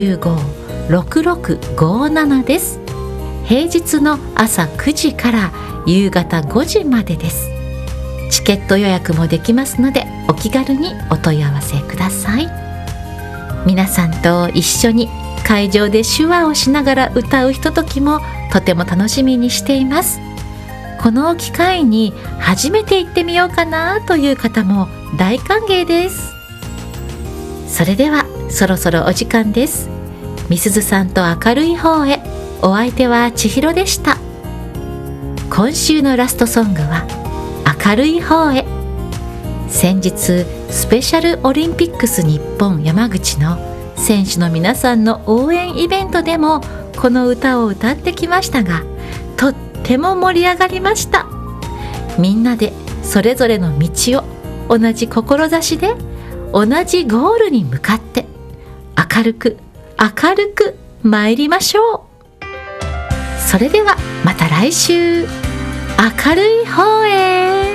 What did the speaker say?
056657です。平日の朝9時から夕方5時までです。チケット予約もできますので、お気軽にお問い合わせください。皆さんと一緒に会場で手話をしながら歌うひとときもとても楽しみにしています。この機会に初めて行ってみようかなという方も大歓迎です。それではそろそろお時間です。みすずさんと明るい方へ。お相手は千尋でした。今週のラストソングは明るい方へ。先日スペシャルオリンピックス日本山口の選手の皆さんの応援イベントでもこの歌を歌ってきましたが、とっても盛り上がりました。みんなでそれぞれの道を同じ志で同じゴールに向かって明るく参りましょう。それではまた来週、明るい方へ。